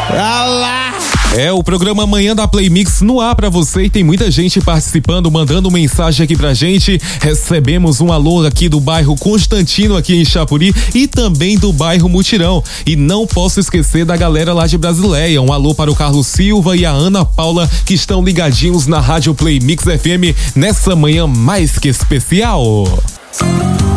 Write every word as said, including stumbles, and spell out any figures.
Alá! É o programa Manhã da Play Mix no ar pra você e tem muita gente participando, mandando mensagem aqui pra gente. Recebemos um alô aqui do bairro Constantino aqui em Chapuri e também do bairro Mutirão. E não posso esquecer da galera lá de Brasileia. Um alô para o Carlos Silva e a Ana Paula que estão ligadinhos na Rádio Play Mix F M nessa manhã mais que especial.